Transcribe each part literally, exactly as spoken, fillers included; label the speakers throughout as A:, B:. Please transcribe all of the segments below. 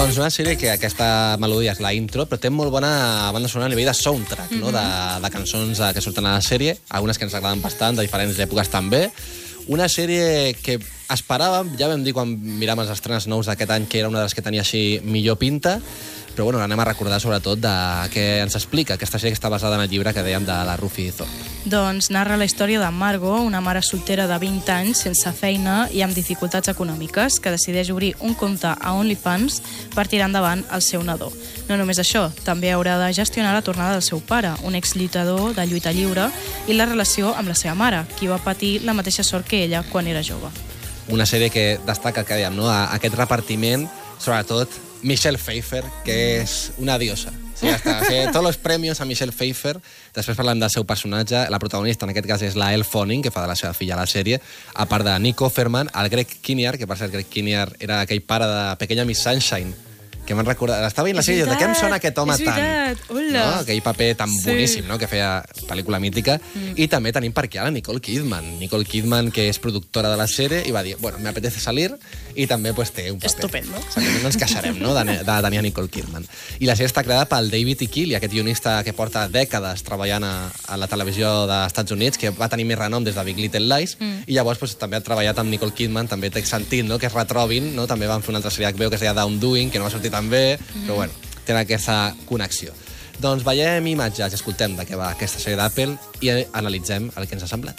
A: Doncs una sèrie que aquesta melodia és la intro, però té molt bona banda sonora a nivell de soundtrack, mm -hmm. no? de, de cançons que surten a la sèrie, algunes que ens agraden bastant, de diferents èpoques també. Una sèrie que esperàvem, ja vam dir quan miràvem els estrenes nous d'aquest any que era una de les que tenia així millor pinta, però bueno, anem a recordar sobretot de què ens explica aquesta sèrie que està basada en el llibre que dèiem de la Ruthie Thorpe.
B: Doncs narra la història de Margot, una mare soltera de vint anys, sense feina i amb dificultats econòmiques, que decideix obrir un compte a OnlyFans per tirar endavant el seu nadó. No només això, també haurà de gestionar la tornada del seu pare, un exlluitador de lluita lliure, i la relació amb la seva mare, qui va patir la mateixa sort que ella quan era jove.
A: Una sèrie que destaca, que dèiem, no? Aquest repartiment, sobretot Michelle Pfeiffer, que és una diosa. Sí, ja està. O sigui, tots els premis a Michelle Pfeiffer. Després parlem del seu personatge. La protagonista, en aquest cas, és la Elle Fanning, que fa de la seva filla a la sèrie, a part de Nick Offerman, el Greg Kinnear, que per cert, Greg Kinnear era aquell pare de Pequeña Miss Sunshine, que m'han recordat... Estava veient la sèrie, de què em sona aquest home tant? No? Aquell paper tan sí. boníssim, no? Que feia pel·lícula mítica. Mm. I també tenim per aquí a la Nicole Kidman. Nicole Kidman, que és productora de la sèrie, i va dir, bueno, me apetece salir, i també pues, té un paper.
B: Estupendo.
A: O sigui, no ens queixarem, no?, de, de tenir a Nicole Kidman. I la sèrie està creada pel David E. Keeley, aquest guionista que porta dècades treballant a, a la televisió dels Estats Units, que va tenir més renom des de Big Little Lies, mm. i llavors pues, també ha treballat amb Nicole Kidman, també té sentit, no?, que es retrobin, no? També van fer una altra sèrie H B O que es deia Down Doing, que no va sortir tan bé, mm. però bueno, tenen aquesta connexió. Doncs veiem imatges, escoltem de què va aquesta sèrie d'Apple i analitzem el que ens ha semblat.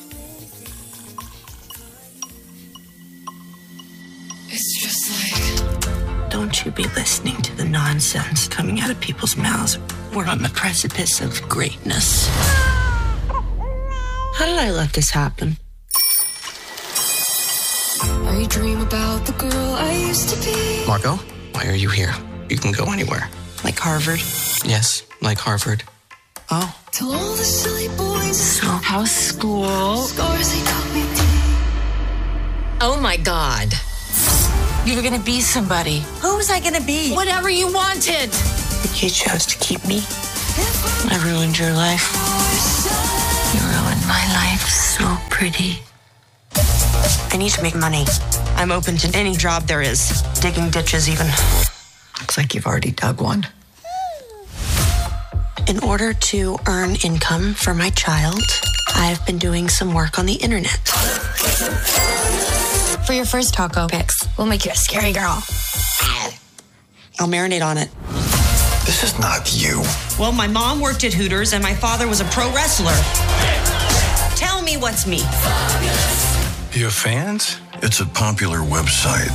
C: Don't you be listening to the nonsense coming out of people's mouths. We're on the precipice of greatness. How did I let this happen?
D: I dream about the girl I used to be.
E: Margot, why are you here? You can go anywhere.
C: Like Harvard?
E: Yes, like Harvard.
C: Oh.
D: Till all the silly boys.
C: So, how's school?
D: Scars they taught me deep.
C: Oh my God. You were gonna be somebody. Who was I gonna be? Whatever you wanted. But you chose to keep me. I ruined your life. You ruined my life so pretty. I need to make money. I'm open to any job there is. Digging ditches even. Looks like you've already dug one. In order to earn income for my child, I've been doing some work on the internet.
D: For your first taco pics, we'll make you a scary girl.
C: I'll marinate on it.
E: This is not you.
C: Well, my mom worked at Hooters and my father was a pro wrestler. Tell me what's me.
E: You have fans?
F: It's a popular website.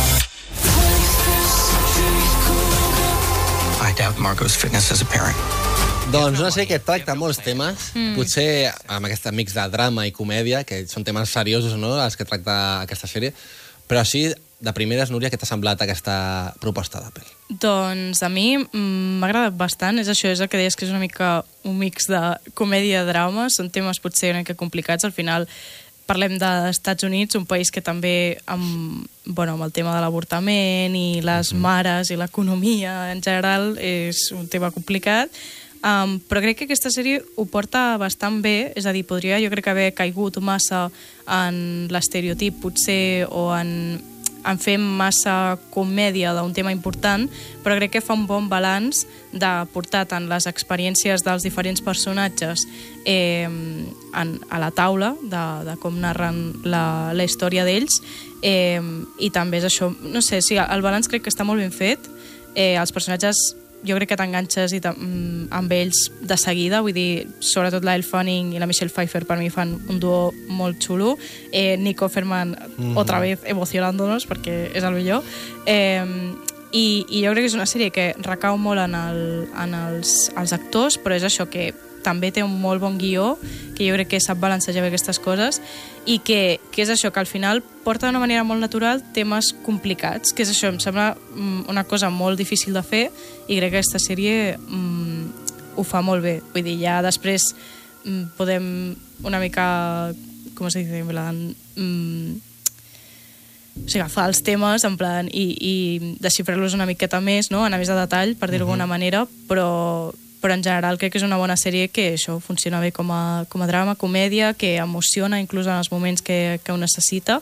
E: I doubt Margot's fitness as a parent.
A: Doncs una sèrie que tracta molts temes, mm. potser amb aquest mix de drama i comèdia, que són temes seriosos, no?, els que tracta aquesta sèrie, però sí, de primeres, Núria, què t'ha semblat aquesta proposta d'Apple?
B: Doncs a mi m'ha agradat bastant, és això, és el que deies que és una mica un mix de comèdia i drama, són temes potser una mica complicats, al final parlem dels Estats Units, un país que també amb, bueno, amb el tema de l'avortament i les mm. mares i l'economia en general és un tema complicat, Um, però crec que aquesta sèrie ho porta bastant bé, és a dir, podria jo crec haver caigut massa en l'estereotip potser o en, en fer massa comèdia d'un tema important, però crec que fa un bon balanç de portar tant les experiències dels diferents personatges eh, en, a la taula de, de com narren la, la història d'ells eh, i també és això, no sé, sí, el balanç crec que està molt ben fet, eh, els personatges jo crec que t'enganxes i amb ells de seguida, vull dir, sobretot la Elle Fanning i la Michelle Pfeiffer per mi fan un duo molt xulo, eh, Nick Offerman mm. otra vez emocionándonos perquè és el millor, eh, i, i jo crec que és una sèrie que recau molt en, el, en els, els actors, però és això que també té un molt bon guió, que jo crec que sap balancejar bé aquestes coses i que, que és això, que al final porta d'una manera molt natural temes complicats, que és això, em sembla una cosa molt difícil de fer i crec que aquesta sèrie mm, ho fa molt bé. Vull dir, ja després mm, podem una mica, com es diu, en plan, mm, o sigui, agafar els temes en plan i, i desxifrar-los una miqueta més, no?, anar més a detall, per dir-ho d'alguna manera, però però en general crec que és una bona sèrie que això funciona bé com a, com a drama, comèdia, que emociona inclús en els moments que, que ho necessita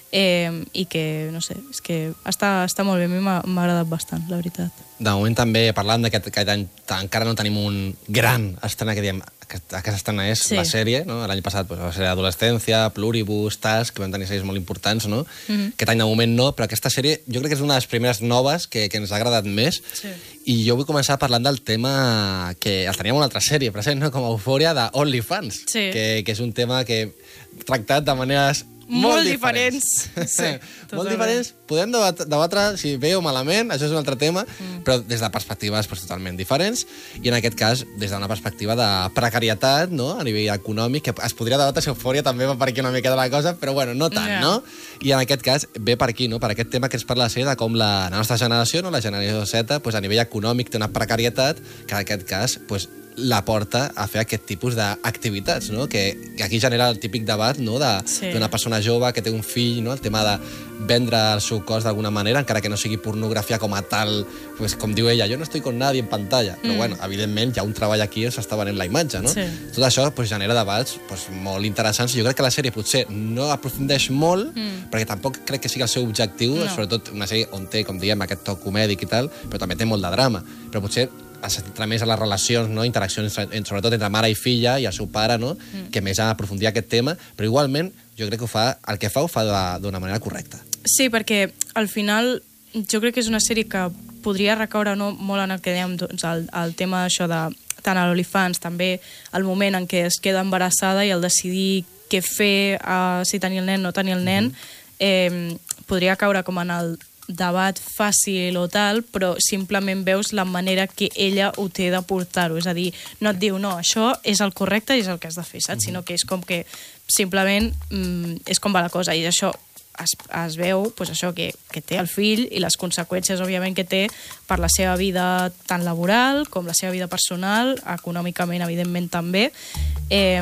B: eh, i que, no sé, és que està, està molt bé, a mi m'ha m'ha agradat bastant, la veritat.
A: De moment també, parlant d'aquest aquest any, encara no tenim un gran estrena que diem, aquesta, aquesta estrena és
B: Sí.
A: la sèrie, no? L'any passat pues, va ser Adolescència, Pluribus, Task, que vam tenir sèries molt importants, no?
B: Mhm.
A: Aquest any de moment no, però aquesta sèrie jo crec que és una de les primeres noves que, que ens ha agradat més.
B: Sí.
A: I jo vull començar parlant del tema que el teníem una altra sèrie present, no? Com a Eufòria de OnlyFans,
B: Sí.
A: que, que és un tema que tractat de maneres molt,
B: Molt
A: diferents.
B: diferents. Sí,
A: molt
B: totalment.
A: diferents. Podem debat debatre si bé o malament, això és un altre tema, mm. però des de perspectives pues, totalment diferents, i en aquest cas des d'una perspectiva de precarietat, no? A nivell econòmic, que es podria debatre si Eufòria també va per aquí una mica de la cosa, però bueno, no tant,
B: Ja.
A: no? I en aquest cas ve per aquí, no? Per aquest tema que ens parla la sèrie de com la, la nostra generació, no? La generació Z, pues, a nivell econòmic té una precarietat que en aquest cas pues, la porta a fer aquest tipus d'activitats, no? Que, que aquí genera el típic debat, no? De,
B: Sí.
A: d'una persona jove que té un fill, no? El tema de vendre el seu cos d'alguna manera, encara que no sigui pornografia com a tal, pues, com diu ella, jo no estoy con nadie en pantalla. Però,
B: Mm.
A: bueno, evidentment, hi ha un treball aquí on s'està venent la imatge, no?
B: Sí.
A: Tot això pues, genera debats pues, molt interessants. Jo crec que la sèrie potser no aprofundeix molt, mm. perquè tampoc crec que sigui el seu objectiu,
B: No.
A: sobretot una sèrie on té, com diem, aquest toc comèdic i tal, però també té molt de drama. Però potser es centra més a les relacions, no? Interaccions, entre, sobretot entre mare i filla i el seu pare, no? Mm. Que més ha d'aprofundir aquest tema, però igualment jo crec que ho fa, el que fa ho fa de- d'una manera correcta.
B: Sí, perquè al final jo crec que és una sèrie que podria recaure no, molt en el que dèiem, doncs, el, el tema això de tant a l'Olifants, també el moment en què es queda embarassada i el decidir què fer, uh, si tenir el nen o no tenir el nen, mm-hmm. eh, podria caure com en el debat fàcil o tal, però simplement veus la manera que ella ho té de portar-ho. És a dir, no et diu, no, això és el correcte i és el que has de fer, saps? Mm-hmm. Sinó que és com que simplement mm, és com va la cosa. I això es, es veu pues, això que, que té el fill i les conseqüències, òbviament, que té per la seva vida tant laboral com la seva vida personal, econòmicament, evidentment, també. Eh,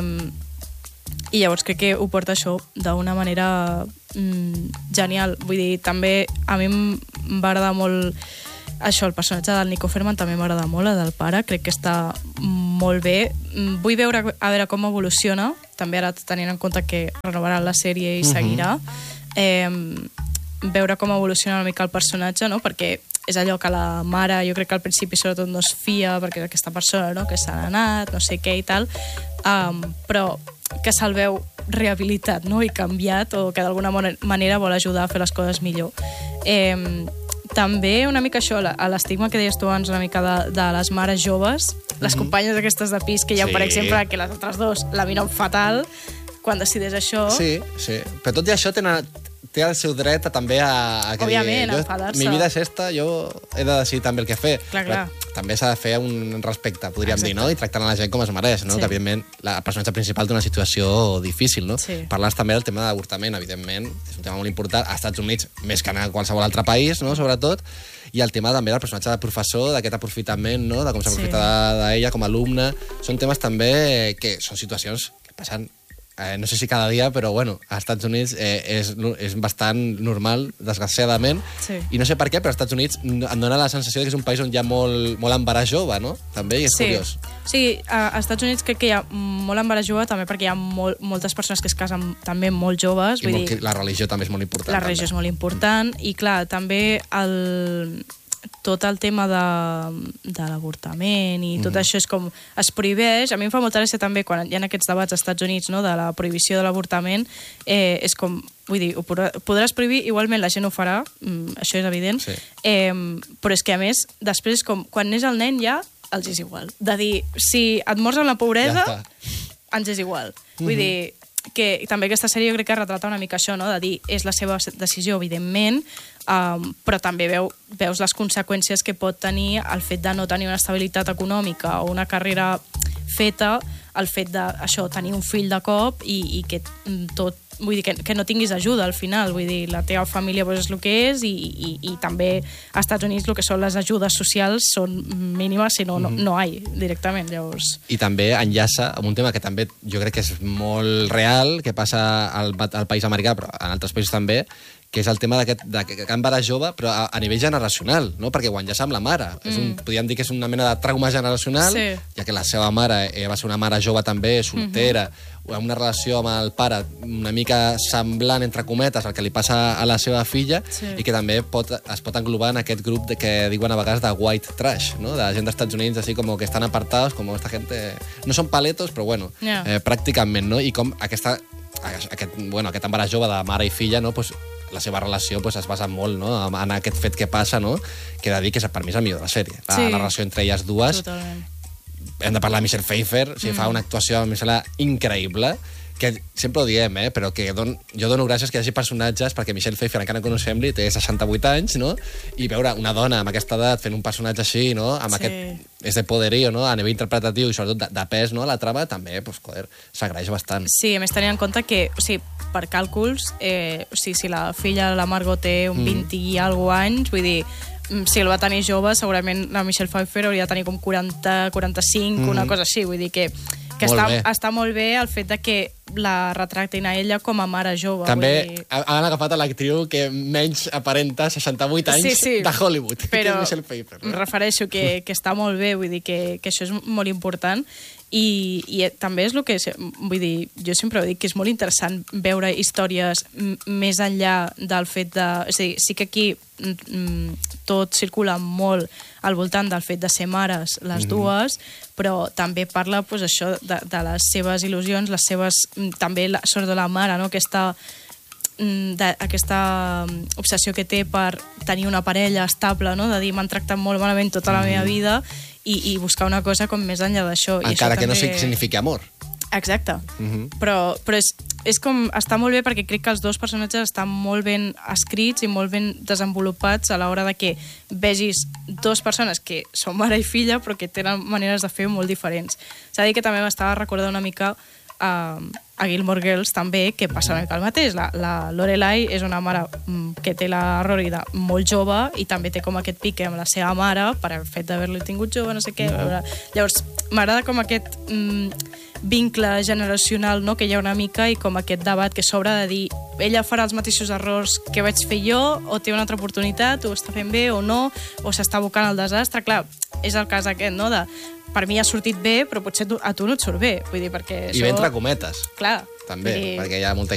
B: I llavors crec que ho porta això d'una manera mm, genial. Vull dir, també a mi em va agradar molt això, el personatge del Nico Ferman també m'agrada molt, el del pare, crec que està molt bé. Mm, Vull veure a veure com evoluciona, també ara tenint en compte que renovarà la sèrie i seguirà. Eh, veure com evoluciona una mica el personatge, no? Perquè és allò que la mare, jo crec que al principi sobretot no es fia, perquè és aquesta persona, no? Que s'ha anat, no sé què i tal, um, però que se'l veu rehabilitat, no? I canviat, o que d'alguna manera vol ajudar a fer les coses millor. Eh, també una mica això, a l'estigma que deies tu abans una mica de, de les mares joves, les companyes aquestes de pis que hi ha,
A: Sí.
B: per exemple, que les altres dos la miren fatal quan decideix això.
A: Sí, sí. Però tot i això tenen, té el seu dret a, també a, a que
B: Òbviament,
A: digui,
B: a enfadar-se.
A: Mi vida és esta, jo he de decidir també el que fer.
B: Clar, clar.
A: Però també s'ha de fer un respecte, podríem
B: Exacte.
A: dir, no? I tractant a la gent com es mereix, no?
B: Sí.
A: Que, evidentment, la, el personatge principal té una situació difícil, no?
B: Sí.
A: Parles també del tema de l'avortament, evidentment, és un tema molt important, als Estats Units, més que en qualsevol altre país, no? Sobretot, i el tema també del personatge de professor, d'aquest aprofitament, no? De com s'aprofita
B: Sí.
A: d'ella com a alumne. Són temes també que són situacions que passen Eh, no sé si cada dia, però bueno, als Estats Units eh, és, és bastant normal, desgraciadament,
B: Sí.
A: i no sé per què, però als Estats Units em dona la sensació que és un país on hi ha molt, molt embaràs jove, no? També, i és
B: Sí.
A: curiós.
B: Sí, a Estats Units crec que hi ha molt embaràs jove, també perquè hi ha molt, moltes persones que es casen també molt joves.
A: I
B: Vull
A: molt,
B: dir,
A: que la religió també és molt important.
B: la religió és molt important i, clar, també el, tot el tema de, de l'avortament i tot mm. això és com es prohibeix. A mi em fa molta gràcia també quan hi ha aquests debats als Estats Units, no, de la prohibició de l'avortament, eh, és com, vull dir, ho podràs prohibir, igualment la gent ho farà, mm, això és evident,
A: Sí.
B: eh, però és que a més, després, com, quan neix el nen ja els és igual. De dir, si et mors en la pobresa,
A: Ja està.
B: ens és igual. Vull dir, que també aquesta sèrie jo crec que retrata una mica això, no? De dir, és la seva decisió, evidentment, um, però també veu, veus les conseqüències que pot tenir el fet de no tenir una estabilitat econòmica o una carrera feta, el fet de això, tenir un fill de cop i, i que tot, vull dir, que, que no tinguis ajuda al final, vull dir, la teva família pues, és el que és i, i, i també als Estats Units el que són les ajudes socials són mínimes, si no, no, no hi ha directament, llavors...
A: I també enllaça amb un tema que també jo crec que és molt real, que passa al, al país americà, però en altres països també, que és el tema d'aquest embaràs jove, però a, a nivell generacional, no? Perquè guanjar amb la mare. Mm. És un, podríem dir que és una mena de trauma generacional, sí. ja que la seva mare eh, va ser una mare jove també, soltera, mm-hmm. amb una relació amb el pare una mica semblant, entre cometes, al que li passa a la seva filla, sí. i que també pot, es pot englobar en aquest grup de, que diuen a vegades de white trash, no? De gent dels Estats Units, així com que estan apartados, com esta gente... No són paletos, però bueno, yeah. eh, pràcticament, no? I com aquesta, aquest, bueno, aquest embaràs jove de mare i filla, no? Pues, la seva relació pues, es basa molt, no? En aquest fet que passa, no? Que he de dir que per mi és el millor de la sèrie. La, sí. la relació entre elles dues. Totalment. Hem de parlar de Michelle Pfeiffer, o sigui, mm. fa una actuació, a mi sembla, increïble, que sempre ho diem, eh? Però que don, jo dono gràcies que hi hagi personatges, perquè Michelle Pfeiffer, encara que no sembli, té seixanta-vuit anys, no? I veure una dona amb aquesta edat fent un personatge així, no? Amb sí. aquest... És de poderío, no? A nivell interpretatiu i sobretot de, de pes, no? La trama també, pues, joder, s'agraeix bastant.
B: Sí, a més tenint en compte que, o sigui, per càlculs, eh, o sigui, si la filla, la Margot, té un mm. vint i alguna anys, vull dir, si el va tenir jove, segurament la Michelle Pfeiffer hauria de tenir com quaranta, quaranta-cinc, mm. una cosa així, vull dir que, que està, està molt bé el fet de que la retractin a ella com a mare jove.
A: També
B: vull dir...
A: han agafat a l'actriu que menys aparenta seixanta-vuit anys sí, sí. de Hollywood, però que és Michelle Pfeiffer. Però no? Em refereixo
B: que, que està molt bé, vull dir que, que això és molt important. I, i també és el que... Vull dir, jo sempre ho dic, que és molt interessant veure històries més enllà del fet de... És a dir, sí que aquí mm, tot circula molt al voltant del fet de ser mares, les mm-hmm. dues, però també parla, pues, això, de, de les seves il·lusions, les seves... També, la, sobretot la mare, no? Aquesta... d'aquesta obsessió que té per tenir una parella estable, no? De dir, m'han tractat molt malament tota la meva vida i, i buscar una cosa com més enllà d'això.
A: Encara que
B: també...
A: no signifiqui amor.
B: Exacte. Uh-huh. Però, però és, és com... Està molt bé perquè crec que els dos personatges estan molt ben escrits i molt ben desenvolupats a l'hora de que vegis dues persones que són mare i filla però que tenen maneres de fer molt diferents. S'ha de dir que també m'estava recordant una mica a, a Gilmore Girls també, que passa una mica el mateix. La, la Lorelai és una mare que té la Rory de molt jove i també té com aquest pique amb la seva mare per el fet d'haver-li tingut jove, no sé què. No. Llavors, m'agrada com aquest mm, vincle generacional, no?, que hi ha una mica i com aquest debat que s'obre de dir ella farà els mateixos errors que vaig fer jo o té una altra oportunitat, o està fent bé o no, o s'està abocant al desastre. Clar, és el cas aquest, no?, de per mi ha sortit bé, però potser a tu no et surt bé. Vull dir, perquè
A: I això... bé entre cometes.
B: Clar.
A: També,
B: dir...
A: perquè hi ha molta